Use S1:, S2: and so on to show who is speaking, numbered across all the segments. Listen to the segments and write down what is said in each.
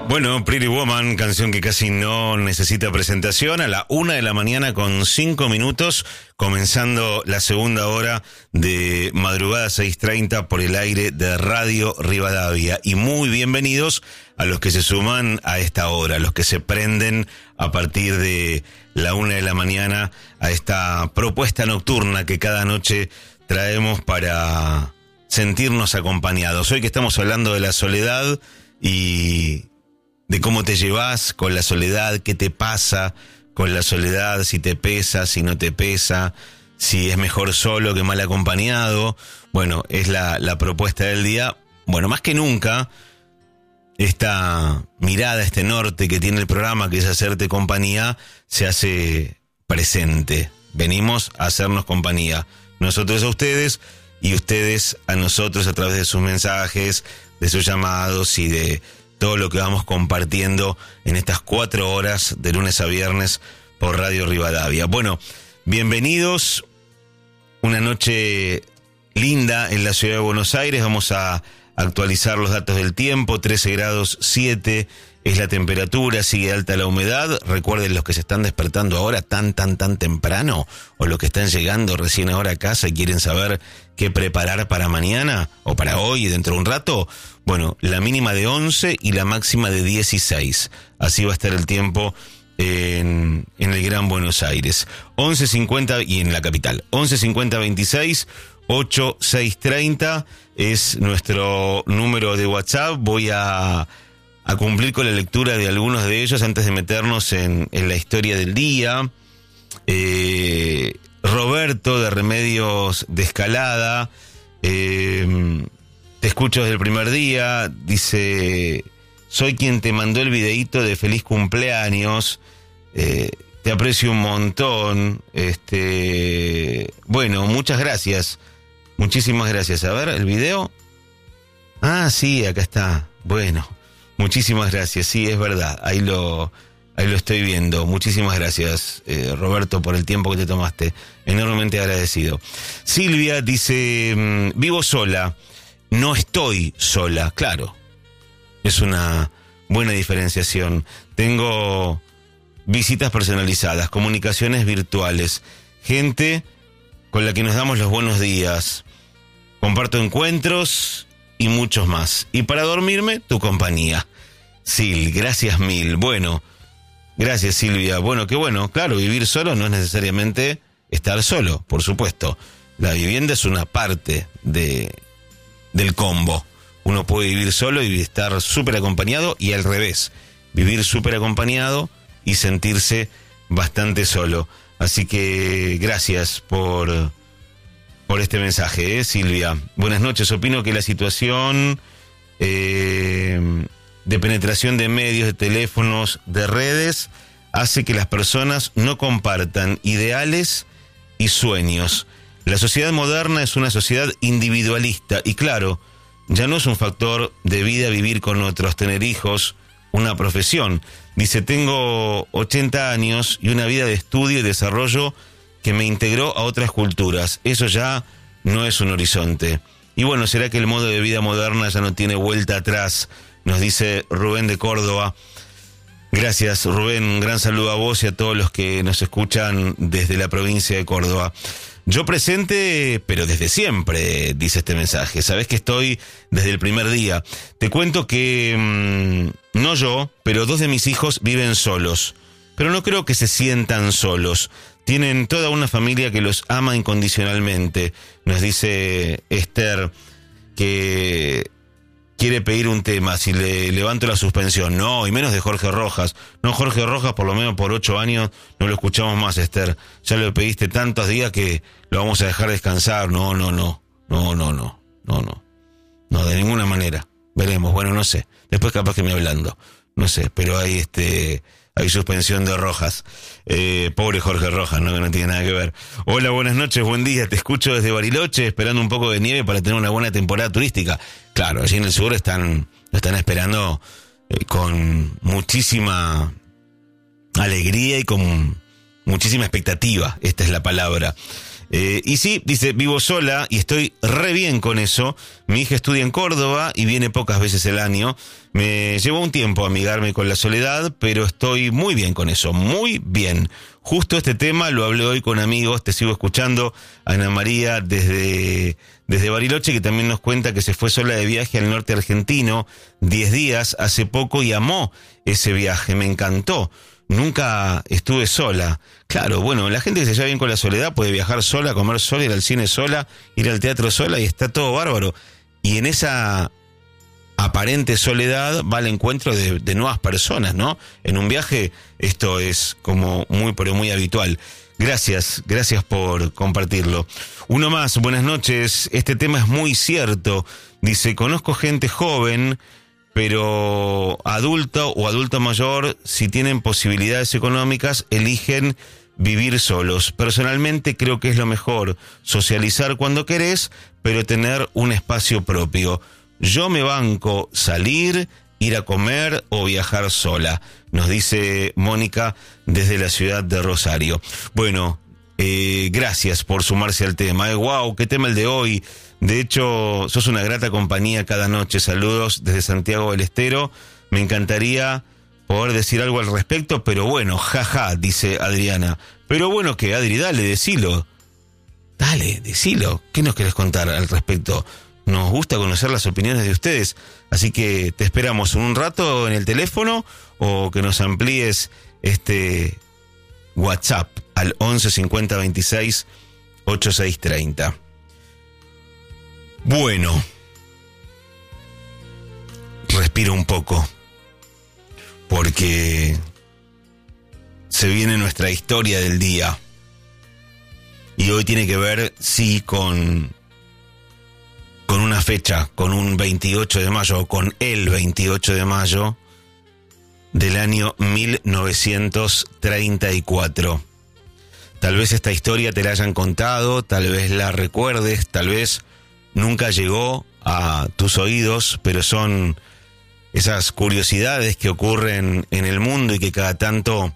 S1: Bueno, Pretty Woman, canción que casi no necesita presentación, a la 1:00 con 5 minutos, comenzando la segunda hora de madrugada 6:30 por el aire de Radio Rivadavia. Y muy bienvenidos a los que se suman a esta hora, los que se prenden a partir de la 1:00 a esta propuesta nocturna que cada noche traemos para sentirnos acompañados. Hoy que estamos hablando de la soledad y de cómo te llevas con la soledad, qué te pasa con la soledad, si te pesa, si no te pesa, si es mejor solo que mal acompañado. Bueno, es la propuesta del día. Bueno, más que nunca, esta mirada, este norte que tiene el programa, que es hacerte compañía, se hace presente. Venimos a hacernos compañía. Nosotros a ustedes y ustedes a nosotros a través de sus mensajes, de sus llamados y de todo lo que vamos compartiendo en estas 4 horas de lunes a viernes por Radio Rivadavia. Bueno, bienvenidos. Una noche linda en la ciudad de Buenos Aires. Vamos a actualizar los datos del tiempo. 13 grados 7 es la temperatura, sigue alta la humedad. Recuerden los que se están despertando ahora tan temprano, o los que están llegando recién ahora a casa y quieren saber qué preparar para mañana o para hoy y dentro de un rato. Bueno, la mínima de 11 y la máxima de 16. Así va a estar el tiempo en el Gran Buenos Aires. 11:50 y en la capital. 11:50 26 8630 es nuestro número de WhatsApp. Voy a cumplir con la lectura de algunos de ellos antes de meternos en la historia del día. Roberto de Remedios de Escalada, te escucho desde el primer día, dice: soy quien te mandó el videíto de feliz cumpleaños, te aprecio un montón, bueno, muchas gracias, muchísimas gracias. A ver, el video. Ah, sí, acá está. Bueno, muchísimas gracias, sí, es verdad, ahí lo estoy viendo. Muchísimas gracias, Roberto, por el tiempo que te tomaste. Enormemente agradecido. Silvia dice: vivo sola, no estoy sola. Claro, es una buena diferenciación. Tengo visitas personalizadas, comunicaciones virtuales, gente con la que nos damos los buenos días. Comparto encuentros y muchos más. Y para dormirme, tu compañía. Sil, gracias mil. Bueno, gracias, Silvia. Bueno, qué bueno. Claro, vivir solo no es necesariamente estar solo, por supuesto. La vivienda es una parte del combo. Uno puede vivir solo y estar súper acompañado, y al revés, vivir súper acompañado y sentirse bastante solo. Así que gracias por este mensaje, Silvia. Buenas noches. Opino que la situación de penetración de medios, de teléfonos, de redes, hace que las personas no compartan ideales y sueños. La sociedad moderna es una sociedad individualista y, claro, ya no es un factor de vida vivir con otros, tener hijos, una profesión. Dice: tengo 80 años y una vida de estudio y desarrollo que me integró a otras culturas. Eso ya no es un horizonte. Y bueno, ¿será que el modo de vida moderna ya no tiene vuelta atrás? Nos dice Rubén de Córdoba. Gracias, Rubén. Un gran saludo a vos y a todos los que nos escuchan desde la provincia de Córdoba. Yo presente, pero desde siempre, dice este mensaje. Sabés que estoy desde el primer día. Te cuento que, no yo, pero 2 de mis hijos viven solos. Pero no creo que se sientan solos. Tienen toda una familia que los ama incondicionalmente. Nos dice Esther que quiere pedir un tema, si le levanto la suspensión. No, y menos de Jorge Rojas. No, Jorge Rojas, por lo menos por 8 años, no lo escuchamos más, Esther. Ya lo pediste tantos días que lo vamos a dejar descansar. No, de ninguna manera. Veremos, bueno, no sé. Después capaz que me hablando. No sé, pero hay suspensión de Rojas. Pobre Jorge Rojas, no tiene nada que ver. Hola, buenas noches, buen día. Te escucho desde Bariloche, esperando un poco de nieve para tener una buena temporada turística. Claro, allí en el sur lo están esperando con muchísima alegría y con muchísima expectativa. Esta es la palabra. Y sí, dice, vivo sola y estoy re bien con eso. Mi hija estudia en Córdoba y viene pocas veces el año. Me llevó un tiempo amigarme con la soledad, pero estoy muy bien con eso, muy bien. Justo este tema lo hablé hoy con amigos, te sigo escuchando, Ana María desde Bariloche, que también nos cuenta que se fue sola de viaje al norte argentino 10 días hace poco y amó ese viaje, me encantó. Nunca estuve sola. Claro, bueno, la gente que se lleva bien con la soledad puede viajar sola, comer sola, ir al cine sola, ir al teatro sola y está todo bárbaro. Y en esa aparente soledad va al encuentro de nuevas personas, ¿no? En un viaje esto es como muy, pero muy habitual. Gracias por compartirlo. Uno más, buenas noches. Este tema es muy cierto. Dice, conozco gente joven, pero adulto o adulto mayor, si tienen posibilidades económicas, eligen vivir solos. Personalmente creo que es lo mejor, socializar cuando querés, pero tener un espacio propio. Yo me banco salir, ir a comer o viajar sola, nos dice Mónica desde la ciudad de Rosario. Bueno, gracias por sumarse al tema. Wow, qué tema el de hoy. De hecho, sos una grata compañía cada noche. Saludos desde Santiago del Estero. Me encantaría poder decir algo al respecto, pero bueno, jaja, dice Adriana. Pero bueno, ¿qué, Adri? Dale, decilo. Dale, decilo. ¿Qué nos querés contar al respecto? Nos gusta conocer las opiniones de ustedes. Así que te esperamos un rato en el teléfono o que nos amplíes este WhatsApp al 11 50 26 86 30. Bueno, respiro un poco, porque se viene nuestra historia del día. Y hoy tiene que ver, sí, con una fecha, con un 28 de mayo, o con el 28 de mayo del año 1934. Tal vez esta historia te la hayan contado, tal vez la recuerdes, tal vez nunca llegó a tus oídos, pero son esas curiosidades que ocurren en el mundo y que cada tanto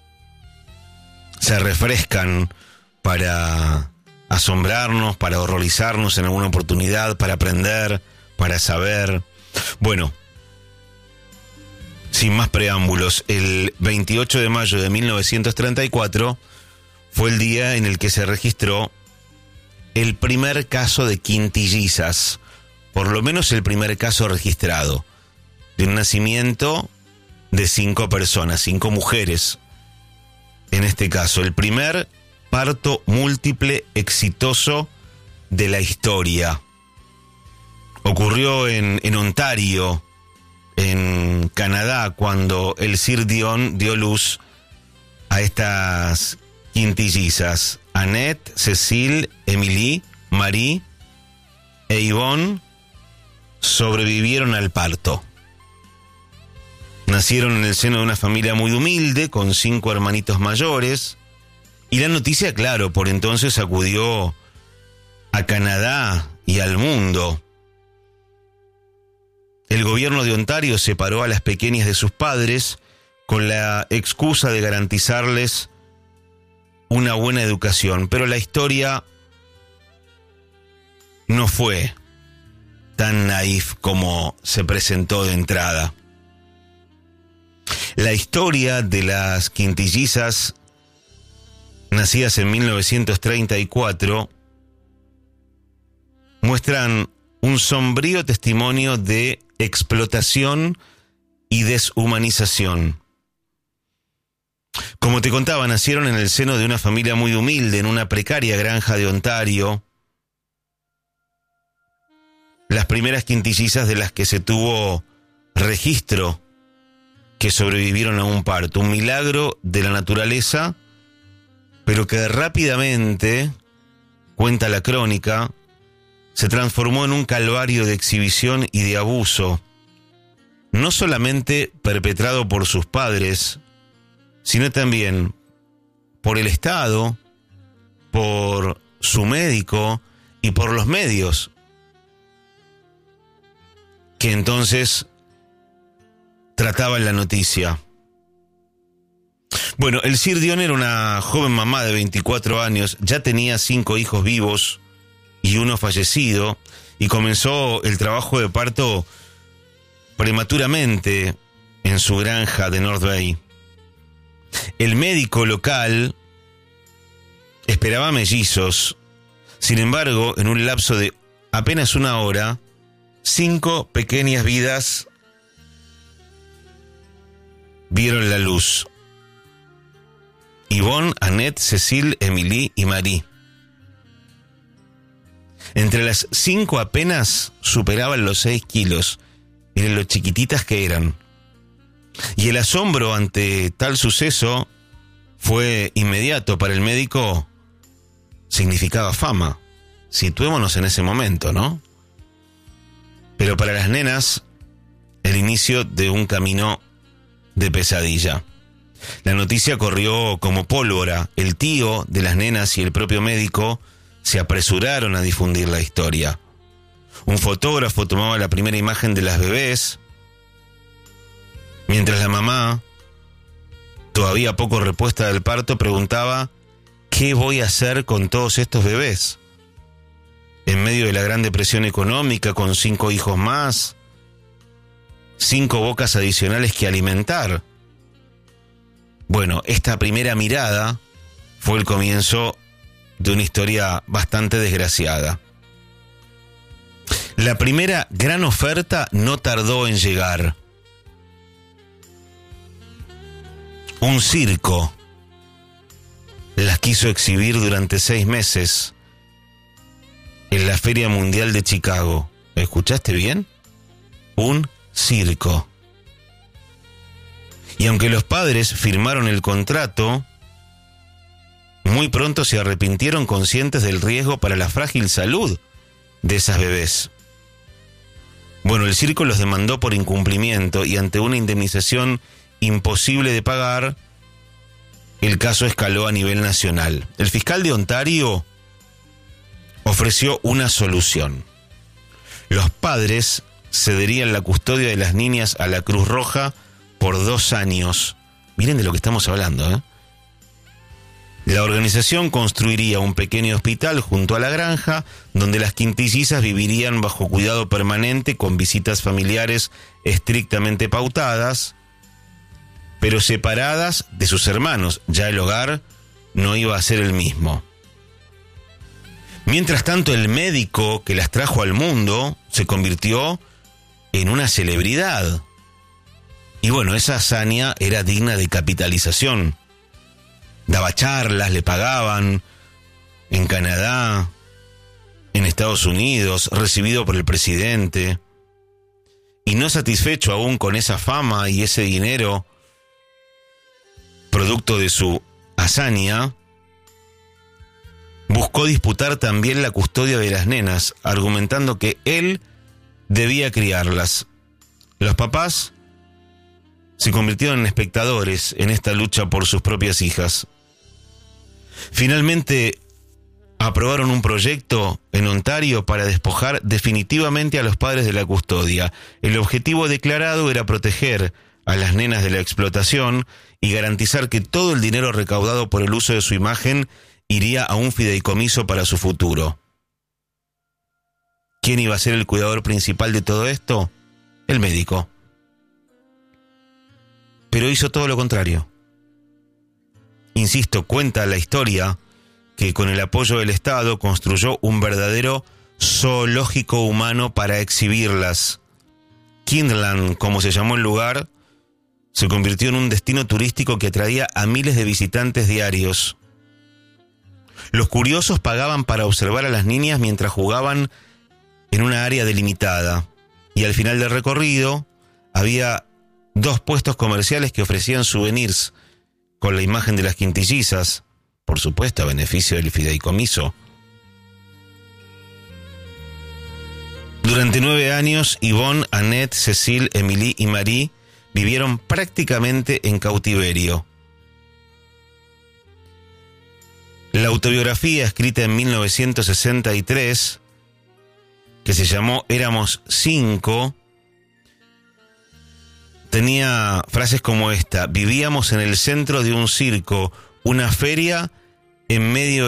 S1: se refrescan para asombrarnos, para horrorizarnos en alguna oportunidad, para aprender, para saber. Bueno, sin más preámbulos, el 28 de mayo de 1934 fue el día en el que se registró el primer caso de quintillizas, por lo menos el primer caso registrado, de un nacimiento de 5 personas, 5 mujeres. En este caso, el primer parto múltiple exitoso de la historia. Ocurrió en Ontario, en Canadá, cuando el Sir Dion dio luz a estas quintillizas. Annette, Cecile, Emily, Marie e Yvonne sobrevivieron al parto. Nacieron en el seno de una familia muy humilde, con 5 hermanitos mayores, y la noticia, claro, por entonces sacudió a Canadá y al mundo. El gobierno de Ontario separó a las pequeñas de sus padres con la excusa de garantizarles una buena educación, pero la historia no fue tan naif como se presentó de entrada. La historia de las quintillizas nacidas en 1934 muestran un sombrío testimonio de explotación y deshumanización. Como te contaba, nacieron en el seno de una familia muy humilde, en una precaria granja de Ontario. Las primeras quintillizas de las que se tuvo registro que sobrevivieron a un parto, un milagro de la naturaleza, pero que rápidamente, cuenta la crónica, se transformó en un calvario de exhibición y de abuso, no solamente perpetrado por sus padres, sino también por el Estado, por su médico y por los medios, que entonces trataban la noticia. Bueno, el Sir Dion era una joven mamá de 24 años, ya tenía 5 hijos vivos y uno fallecido, y comenzó el trabajo de parto prematuramente en su granja de North Bay. El médico local esperaba mellizos. Sin embargo, en un lapso de apenas una hora, 5 pequeñas vidas vieron la luz. Yvonne, Annette, Cécile, Émilie y Marie. Entre las 5 apenas superaban los 6 kilos. Miren lo chiquititas que eran. Y el asombro ante tal suceso fue inmediato. Para el médico significaba fama. Situémonos en ese momento, ¿no? Pero para las nenas, el inicio de un camino de pesadilla. La noticia corrió como pólvora. El tío de las nenas y el propio médico se apresuraron a difundir la historia. Un fotógrafo tomaba la primera imagen de las bebés, mientras la mamá, todavía poco repuesta del parto, preguntaba: ¿qué voy a hacer con todos estos bebés? En medio de la gran depresión económica, con 5 hijos más, 5 bocas adicionales que alimentar. Bueno, esta primera mirada fue el comienzo de una historia bastante desgraciada. La primera gran oferta no tardó en llegar. Un circo las quiso exhibir durante 6 meses en la Feria Mundial de Chicago. ¿Escuchaste bien? Un circo. Y aunque los padres firmaron el contrato, muy pronto se arrepintieron, conscientes del riesgo para la frágil salud de esas bebés. Bueno, el circo los demandó por incumplimiento y ante una indemnización imposible de pagar, el caso escaló a nivel nacional. El fiscal de Ontario ofreció una solución. Los padres cederían la custodia de las niñas a la Cruz Roja por 2 años. Miren de lo que estamos hablando, ¿eh? La organización construiría un pequeño hospital junto a la granja, donde las quintillizas vivirían bajo cuidado permanente, con visitas familiares estrictamente pautadas, pero separadas de sus hermanos. Ya el hogar no iba a ser el mismo. Mientras tanto, el médico que las trajo al mundo se convirtió en una celebridad. Y bueno, esa hazaña era digna de capitalización. Daba charlas, le pagaban en Canadá, en Estados Unidos, recibido por el presidente. Y no satisfecho aún con esa fama y ese dinero, producto de su hazaña, buscó disputar también la custodia de las nenas, argumentando que él debía criarlas. Los papás se convirtieron en espectadores en esta lucha por sus propias hijas. Finalmente aprobaron un proyecto en Ontario para despojar definitivamente a los padres de la custodia. El objetivo declarado era proteger a las nenas de la explotación y garantizar que todo el dinero recaudado por el uso de su imagen iría a un fideicomiso para su futuro. ¿Quién iba a ser el cuidador principal de todo esto? El médico. Pero hizo todo lo contrario. Insisto, cuenta la historia que con el apoyo del Estado construyó un verdadero zoológico humano para exhibirlas. Kindland, como se llamó el lugar, se convirtió en un destino turístico que atraía a miles de visitantes diarios. Los curiosos pagaban para observar a las niñas mientras jugaban en una área delimitada, y al final del recorrido había 2 puestos comerciales que ofrecían souvenirs con la imagen de las quintillizas, por supuesto a beneficio del fideicomiso. Durante 9 años, Yvonne, Annette, Cécile, Émilie y Marie vivieron prácticamente en cautiverio. La autobiografía, escrita en 1963, que se llamó Éramos 5, tenía frases como esta: vivíamos en el centro de un circo, una feria, en medio